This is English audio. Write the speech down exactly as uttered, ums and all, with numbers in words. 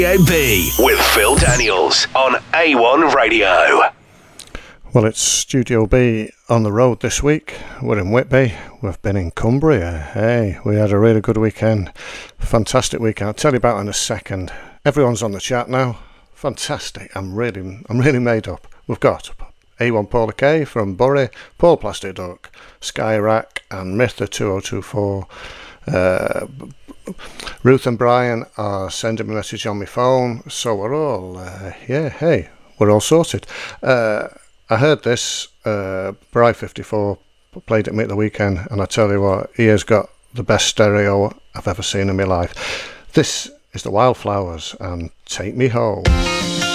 B with Phil Daniels on A one Radio. Well, it's Studio B on the road this week. We're in Whitby. We've been in Cumbria. Hey, we had a really good weekend. Fantastic weekend. I'll tell you about it in a second. Everyone's on the chat now. Fantastic. I'm really, I'm really made up. We've got A one Paula K from Bury, Paul Plastic Duck, Skyrack, and Mytha two oh two four. Uh, Ruth and Brian are sending me a message on my phone, so we're all, uh, yeah, hey, we're all sorted. Uh, I heard this, uh, Bry fifty-four played it me at the weekend, and I tell you what, he has got the best stereo I've ever seen in my life. This is the Wildflowers and Take Me Home.